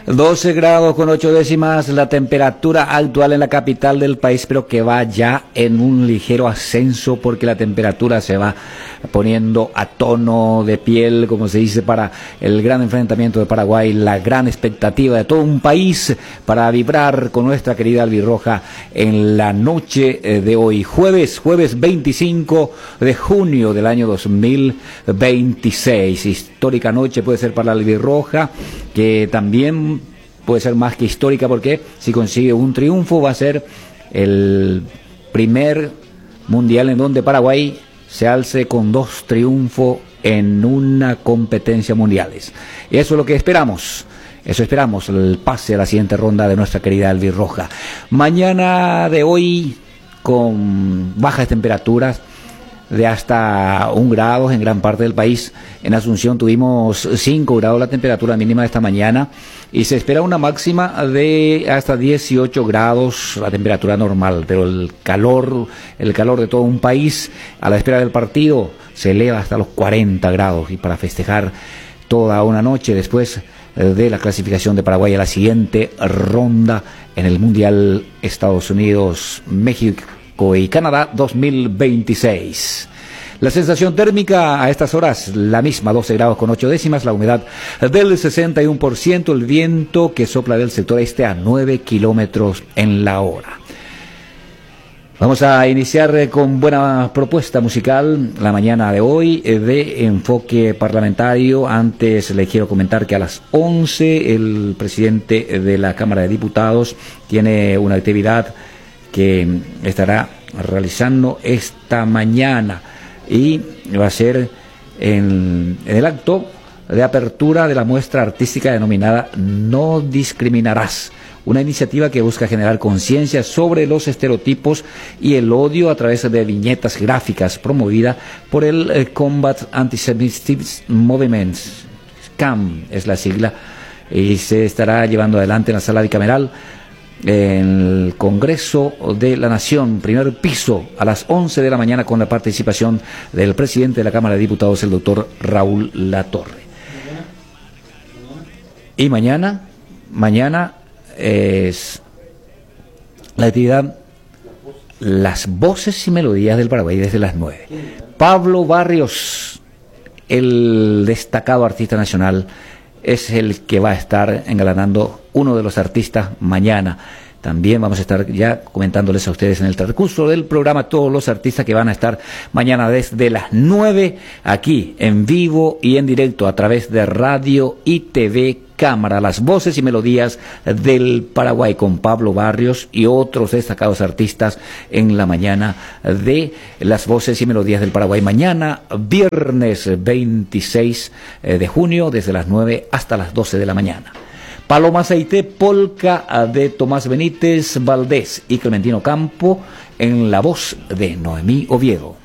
12 grados con 8 décimas la temperatura actual en la capital del país, pero que va ya en un ligero ascenso porque la temperatura se va poniendo a tono de piel, como se dice, para el gran enfrentamiento de Paraguay, la gran expectativa de todo un país para vibrar con nuestra querida albirroja en la noche de hoy, jueves 25 de junio del año 2026. Histórica noche puede ser para la albirroja, que también puede ser más que histórica porque si consigue un triunfo va a ser el primer mundial en donde Paraguay se alce con 2 triunfos en una competencia mundiales. Eso es lo que esperamos. Eso esperamos, el pase a la siguiente ronda de nuestra querida albirroja. Mañana de hoy con bajas temperaturas de hasta 1 grado en gran parte del país. En Asunción tuvimos 5 grados la temperatura mínima de esta mañana y se espera una máxima de hasta 18 grados la temperatura normal, pero el calor de todo un país a la espera del partido se eleva hasta los 40 grados y para festejar toda una noche después de la clasificación de Paraguay a la siguiente ronda en el Mundial Estados Unidos, México y Canadá 2026. La sensación térmica a estas horas, la misma, 12 grados con 8 décimas, la humedad del 61%, el viento que sopla del sector este a 9 kilómetros en la hora. Vamos a iniciar con buena propuesta musical la mañana de hoy de enfoque parlamentario. Antes le quiero comentar que a las 11 el presidente de la Cámara de Diputados tiene una actividad que estará realizando esta mañana y va a ser en el acto de apertura de la muestra artística denominada No Discriminarás, una iniciativa que busca generar conciencia sobre los estereotipos y el odio a través de viñetas gráficas promovida por el Combat Antisemitism Movement, CAM es la sigla, y se estará llevando adelante en la sala bicameral en el Congreso de la Nación, primer piso, a las 11 de la mañana, con la participación del presidente de la Cámara de Diputados, el doctor Raúl Latorre. Y mañana es la actividad Las Voces y Melodías del Paraguay desde las 9. Pablo Barrios, el destacado artista nacional, es el que va a estar engalanando uno de los artistas mañana. También vamos a estar ya comentándoles a ustedes en el transcurso del programa todos los artistas que van a estar mañana desde las 9 aquí en vivo y en directo a través de Radio y TV Cámara, Las Voces y Melodías del Paraguay, con Pablo Barrios y otros destacados artistas en la mañana de Las Voces y Melodías del Paraguay. Mañana, viernes 26 de junio, desde las 9 hasta las 12 de la mañana. Paloma Aceite, polca de Tomás Benítez Valdés y Clementino Campo, en la voz de Noemí Oviedo.